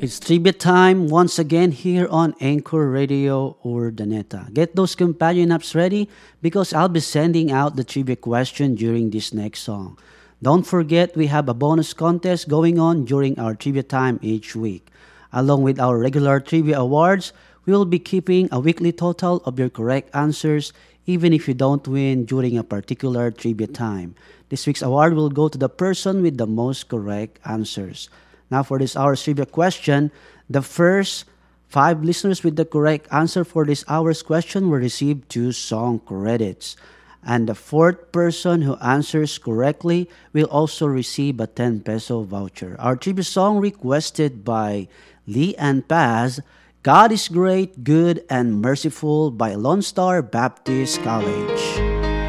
It's trivia time once again here on Anchor Radio Urdaneta. Get those companion apps ready because I'll be sending out the trivia question during this next song. Don't forget we have a bonus contest going on during our trivia time each week. Along with our regular trivia awards, we will be keeping a weekly total of your correct answers even if you don't win during a particular trivia time. This week's award will go to the person with the most correct answers. Now, for this hour's trivia question, the first five listeners with the correct answer for this hour's question will receive two song credits. And the fourth person who answers correctly will also receive a 10 peso voucher. Our trivia song requested by Lee and Paz, God is Great, Good, and Merciful by Lone Star Baptist College.